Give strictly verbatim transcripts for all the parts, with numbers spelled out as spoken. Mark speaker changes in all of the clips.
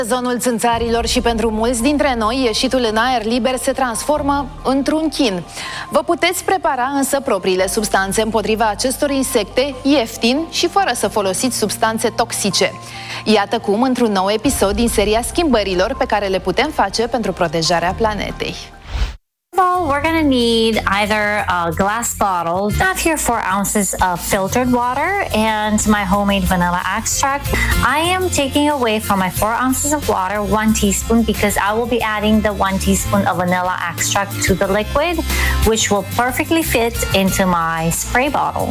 Speaker 1: Sezonul țânțarilor și pentru mulți dintre noi, ieșitul în aer liber se transformă într-un chin. Vă puteți prepara însă propriile substanțe împotriva acestor insecte, ieftin și fără să folosiți substanțe toxice. Iată cum, într-un nou episod din seria schimbărilor pe care le putem face pentru protejarea planetei.
Speaker 2: Well, we're going to need either a glass bottle. I have here four ounces of filtered water and my homemade vanilla extract. I am taking away from my four ounces of water one teaspoon because I will be adding the one teaspoon of vanilla extract to the liquid, which will perfectly fit into my spray bottle.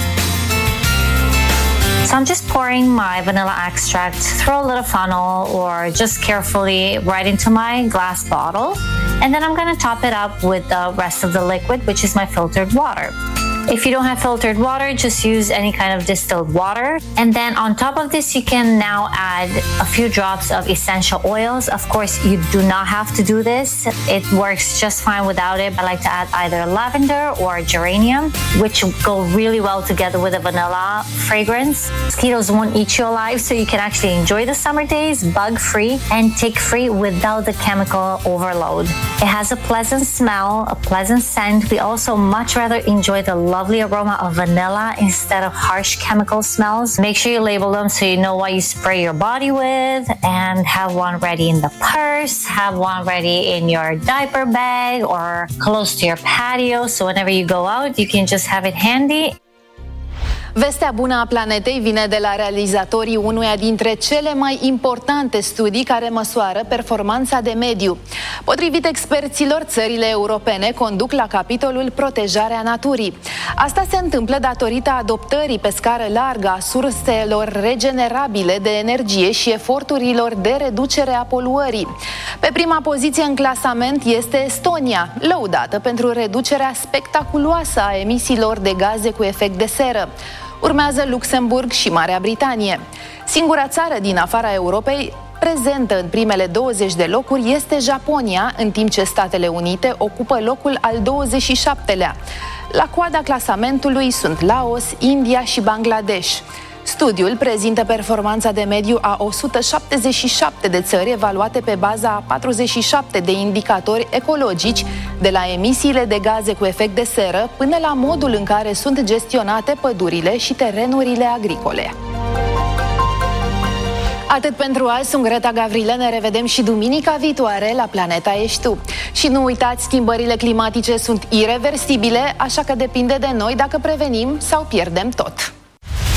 Speaker 2: So I'm just pouring my vanilla extract through a little funnel or just carefully right into my glass bottle. And then I'm going to top it up with the rest of the liquid, which is my filtered water. If you don't have filtered water, just use any kind of distilled water. And then on top of this, you can now add a few drops of essential oils. Of course, you do not have to do this. It works just fine without it. I like to add either lavender or geranium, which go really well together with a vanilla fragrance. Mosquitoes won't eat you alive, so you can actually enjoy the summer days bug-free and tick-free without the chemical overload. It has a pleasant smell, a pleasant scent. We also much rather enjoy the lovely aroma of vanilla instead of harsh chemical smells. Make sure you label them so you know what you spray your body with, and have one ready in the purse, have one ready in your diaper bag or close to your patio, so whenever you go out you can just have it handy.
Speaker 1: Vestea bună a planetei vine de la realizatorii unuia dintre cele mai importante studii care măsoară performanța de mediu. Potrivit experților, țările europene conduc la capitolul protejarea naturii. Asta se întâmplă datorită adoptării pe scară largă a surselor regenerabile de energie și eforturilor de reducere a poluării. Pe prima poziție în clasament este Estonia, lăudată pentru reducerea spectaculoasă a emisiilor de gaze cu efect de seră. Urmează Luxemburg și Marea Britanie. Singura țară din afara Europei prezentă în primele douăzeci de locuri este Japonia, în timp ce Statele Unite ocupă locul al douăzeci și șaptelea. La coada clasamentului sunt Laos, India și Bangladesh. Studiul prezintă performanța de mediu a o sută șaptezeci și șapte de țări evaluate pe baza a patruzeci și șapte de indicatori ecologici, de la emisiile de gaze cu efect de seră până la modul în care sunt gestionate pădurile și terenurile agricole. Atât pentru azi, sunt Greta Gavrilă, ne revedem și duminica viitoare la Planeta Ești Tu. Și nu uitați, schimbările climatice sunt ireversibile, așa că depinde de noi dacă prevenim sau pierdem tot.